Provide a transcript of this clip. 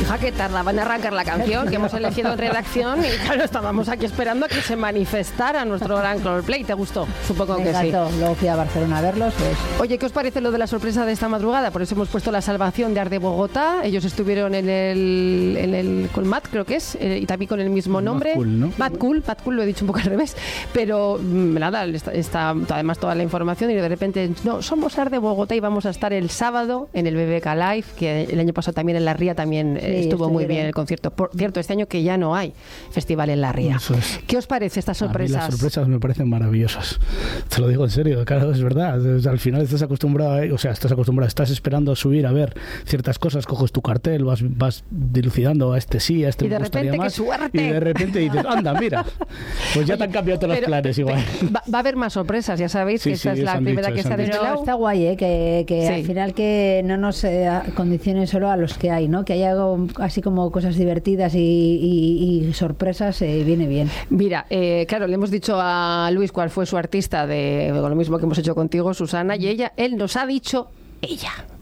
Hija, que tardaba en arrancar la canción que hemos elegido en redacción y claro, estábamos aquí esperando a que se manifestara nuestro gran Coldplay. ¿Te gustó? Supongo que sí. Luego fui a Barcelona a verlos. Pues. Oye, ¿qué os parece lo de la sorpresa de esta madrugada? Por eso hemos puesto La Salvación de Art de Bogotá. Ellos estuvieron en el Colmat, creo que es, y también con el mismo nombre. Bad Cool, lo he dicho un poco al revés. Pero nada, está además toda la información y de repente, no, somos Art de Bogotá y vamos a estar el sábado en el BBK Live, que el año pasado también en La Ría también estuvo muy bien el concierto. Por cierto, este año que ya no hay festival en La Ría. ¿Qué os parece estas sorpresas? A mí las sorpresas me parecen maravillosas. Te lo digo en serio, claro, es verdad. Al final estás acostumbrado, estás esperando a subir a ver ciertas cosas, coges tu cartel, vas dilucidando a este sí, a este me gustaría más. ¡Suerte! Y de repente dices, anda, mira, pues ya te han cambiado todos los planes igual. Va a haber más sorpresas, ya sabéis que esa es la primera que se ha desvelado. Está guay, que al final que no nos condicione solo a los que hay, ¿no? Que haya algo así como cosas divertidas y sorpresas, viene bien. Mira, claro, le hemos dicho a Luis cuál fue su artista con lo mismo que hemos hecho contigo, Susana, y él nos ha dicho ella.